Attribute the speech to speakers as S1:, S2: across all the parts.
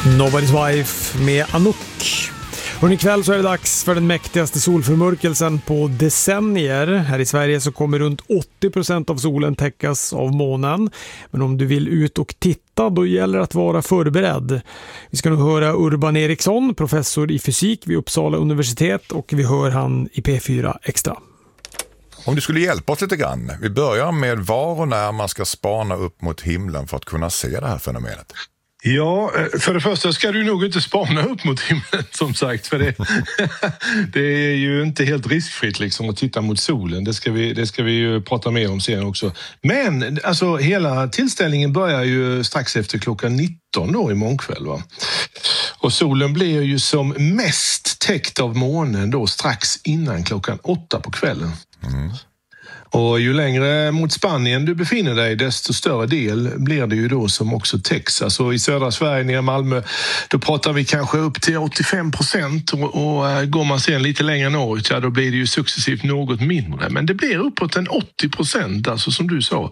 S1: Nobody's Wife med Anouk. Och ikväll så är det dags för den mäktigaste solförmörkelsen på decennier. Här i Sverige så kommer runt 80% av solen täckas av månen. Men om du vill ut och titta, då gäller det att vara förberedd. Vi ska nu höra Urban Eriksson, professor i fysik vid Uppsala universitet, och vi hör han i P4 Extra.
S2: Om du skulle hjälpa oss lite grann. Vi börjar med var och när man ska spana upp mot himlen för att kunna se det här fenomenet.
S3: Ja, för det första ska du nog inte spana upp mot himlen, som sagt, för det är ju inte helt riskfritt liksom att titta mot solen. Det ska vi ju prata mer om sen också. Men alltså hela tillställningen börjar ju strax efter klockan 19 då i morgonkväll, va? Och solen blir ju som mest täckt av månen då strax innan klockan 8 på kvällen. Mm. Och ju längre mot Spanien du befinner dig, desto större del blir det ju då som också täcks. Alltså i södra Sverige, ner i Malmö, då pratar vi kanske upp till 85%. Och går man sen lite längre norrut, ja, då blir det ju successivt något mindre. Men det blir uppåt en 80%, alltså som du sa,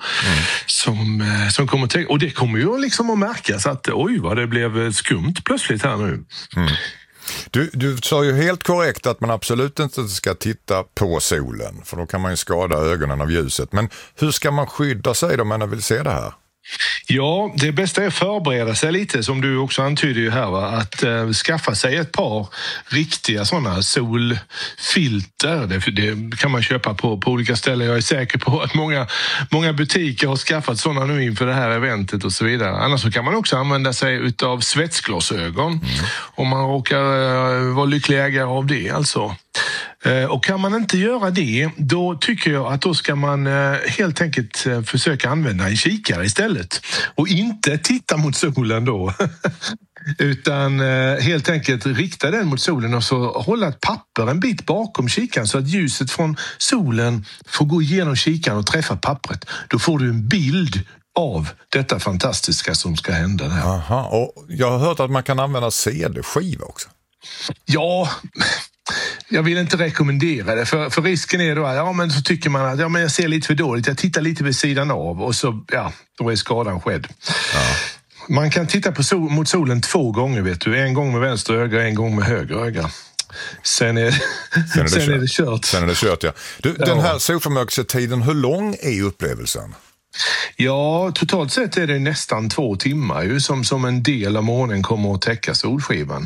S3: som kommer täcka. Och det kommer ju liksom att märkas att oj vad det blev skumt plötsligt här nu. Mm.
S2: Du sa ju helt korrekt att man absolut inte ska titta på solen, för då kan man ju skada ögonen av ljuset. Men hur ska man skydda sig då om man vill se det här?
S3: Ja, det bästa är att förbereda sig lite, som du också antyder ju här, va? Att skaffa sig ett par riktiga sådana solfilter. Det kan man köpa på olika ställen. Jag är säker på att många butiker har skaffat sådana nu inför det här eventet och så vidare. Annars så kan man också använda sig utav svetsglasögon om man råkar vara lycklig ägare av det alltså. Och kan man inte göra det, då tycker jag att då ska man helt enkelt försöka använda en kikare istället. Och inte titta mot solen då. Utan helt enkelt rikta den mot solen och så hålla ett papper en bit bakom kikaren så att ljuset från solen får gå igenom kikaren och träffa pappret. Då får du en bild av detta fantastiska som ska hända där.
S2: Aha, och jag har hört att man kan använda CD-skiva också.
S3: Ja, jag vill inte rekommendera det, för risken är då att men så tycker man att men jag ser lite för dåligt, jag tittar lite vid sidan av och så då är skadan skedd. Ja. Man kan titta mot solen 2 gånger, vet du. En gång med vänster öga, en gång med höger öga. Sen är det kört.
S2: Sen är det kört, ja. Den här solförmörkelsetiden, hur lång är upplevelsen?
S3: Ja, totalt sett är det nästan 2 timmar ju, som en del av månen kommer att täcka solskivan.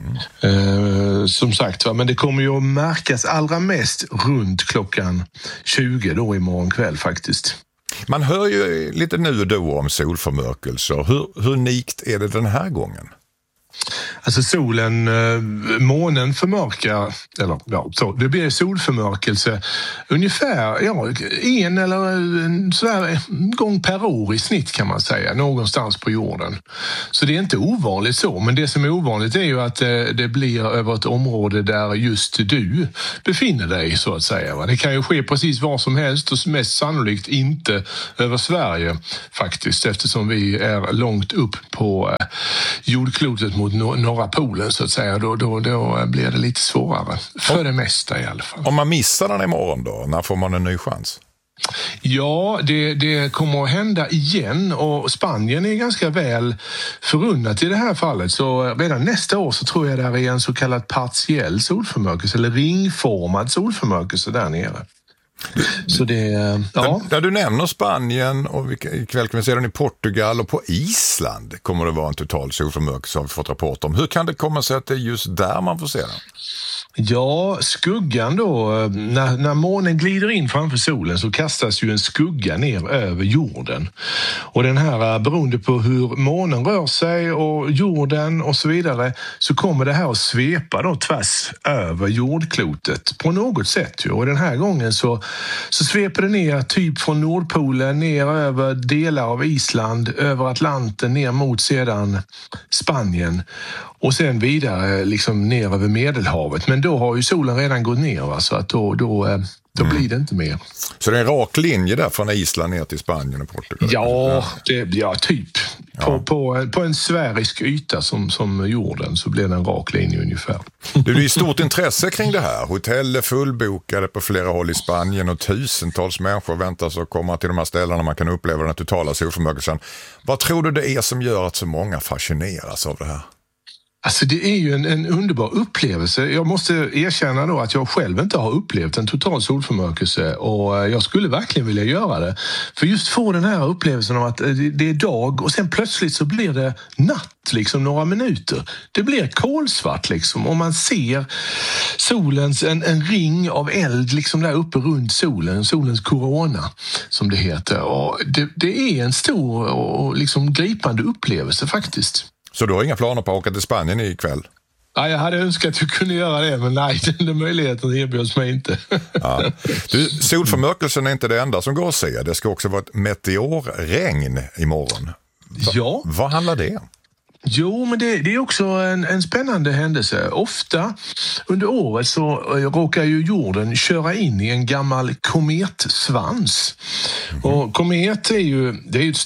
S3: Som sagt, men det kommer ju att märkas allra mest runt klockan 20 då i morgon kväll faktiskt.
S2: Man hör ju lite nu och då om solförmörkelser. Hur unikt är det den här gången?
S3: Alltså månen förmörkar, det blir solförmörkelse ungefär en gång per år i snitt kan man säga, någonstans på jorden. Så det är inte ovanligt så, men det som är ovanligt är ju att det blir över ett område där just du befinner dig så att säga. Det kan ju ske precis var som helst och mest sannolikt inte över Sverige faktiskt, eftersom vi är långt upp på jordklotet mot norra polen så att säga, då blir det lite svårare. För det mesta i alla fall.
S2: Om man missar den imorgon då, när får man en ny chans?
S3: Ja, det kommer att hända igen och Spanien är ganska väl förunnat i det här fallet. Så redan nästa år så tror jag det är en så kallad partiell solförmörkelse eller ringformad solförmörkelse där nere. Så det,
S2: Där du nämner Spanien och ikväll kan vi se den i Portugal och på Island kommer det vara en total solförmörkelse, har vi fått rapport om. Hur kan det komma sig att det är just där man får se den?
S3: Ja, skuggan då, när månen glider in framför solen så kastas ju en skugga ner över jorden. Och den här, beroende på hur månen rör sig och jorden och så vidare, så kommer det här att svepa då tvärs över jordklotet på något sätt. Och den här gången så sveper det ner typ från Nordpolen ner över delar av Island, över Atlanten ner mot sedan Spanien och sen vidare liksom ner över Medelhavet. Men då har ju solen redan gått ner, va? Så att då blir det inte mer.
S2: Så det är en rak linje där från Island ner till Spanien och Portugal?
S3: Ja, typ. Ja. På en sfärisk yta som jorden så blir det en rak linje ungefär.
S2: Det är stort intresse kring det här. Hotell är fullbokade på flera håll i Spanien och tusentals människor väntas att komma till de här ställena man kan uppleva den totala solförmörkelsen. Vad tror du det är som gör att så många fascineras av det här?
S3: Alltså det är ju en underbar upplevelse. Jag måste erkänna då att jag själv inte har upplevt en total solförmörkelse och jag skulle verkligen vilja göra det. För just få den här upplevelsen av att det är dag och sen plötsligt så blir det natt liksom några minuter. Det blir kolsvart liksom och man ser solens en ring av eld liksom där uppe runt solens korona som det heter. Och det är en stor och liksom gripande upplevelse faktiskt.
S2: Så du har inga planer på att åka till Spanien ikväll?
S3: Ja, jag hade önskat att jag kunde göra det, men nej, den möjligheten erbjuds mig inte.
S2: Ja. Du, solförmörkelsen är inte det enda som går att se. Det ska också vara ett meteorregn imorgon.
S3: Ja.
S2: Vad handlar det om?
S3: Jo, men det är också en spännande händelse. Ofta under året så råkar ju jorden köra in i en gammal kometsvans. Och komet är ju ett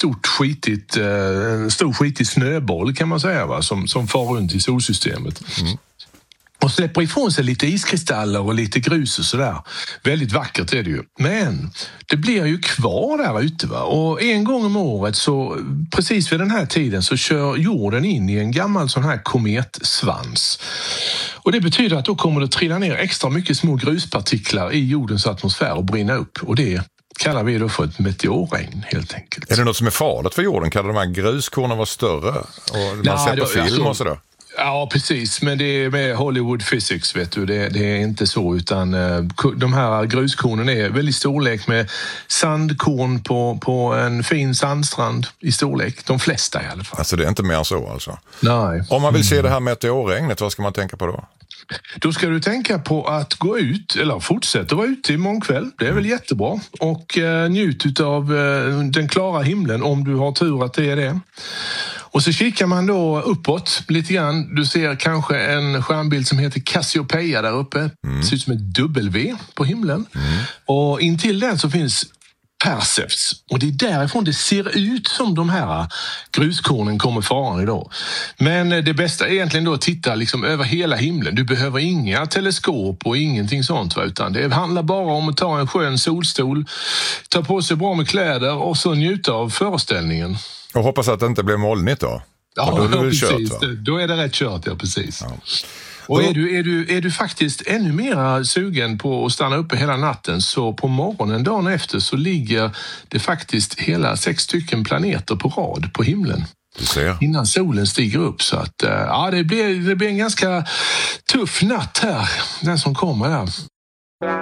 S3: en stor skitig snöboll kan man säga, va? Som far runt i solsystemet. Och släpper ifrån sig lite iskristaller och lite grus och sådär. Väldigt vackert är det ju. Men det blir ju kvar där ute, va? Och en gång om året så precis vid den här tiden så kör jorden in i en gammal sån här kometsvans. Och det betyder att då kommer det trilla ner extra mycket små gruspartiklar i jordens atmosfär och brinna upp. Och det kallar vi då för ett meteorregn helt enkelt.
S2: Är det något som är farligt för jorden? Kan de här gruskornen vara större? Och man ser på film och sådär?
S3: Ja, precis. Men det är med Hollywood physics, vet du. Det är inte så, utan de här gruskornen är väldigt storlek med sandkorn på en fin sandstrand i storlek. De flesta i alla fall.
S2: Alltså det är inte mer än så alltså?
S3: Nej.
S2: Om man vill se det här meteorregnet, vad ska man tänka på då?
S3: Då ska du tänka på att gå ut, eller fortsätta vara ute imorgon kväll. Det är väl jättebra. Och njut av den klara himlen om du har tur att det är det. Och så kikar man då uppåt lite grann. Du ser kanske en stjärnbild som heter Cassiopeia där uppe. Det ser ut som ett W på himlen. Och intill den så finns Perseus. Och det är därifrån det ser ut som de här gruskornen kommer faran idag. Men det bästa är egentligen då att titta liksom över hela himlen. Du behöver inga teleskop och ingenting sånt, va? Utan det handlar bara om att ta en skön solstol, ta på sig bra med kläder och så njuta av föreställningen.
S2: Och hoppas att det inte blir molnigt då.
S3: Ja,
S2: då är det
S3: precis.
S2: kört, va?
S3: Då är det rätt kört, ja precis. Ja.
S2: Och
S3: Och är du faktiskt ännu mer sugen på att stanna uppe hela natten, så på morgonen dagen efter så ligger det faktiskt hela 6 stycken planeter på rad på himlen.
S2: Du ser.
S3: Innan solen stiger upp, så att ja, det blir en ganska tuff natt här, den som kommer här.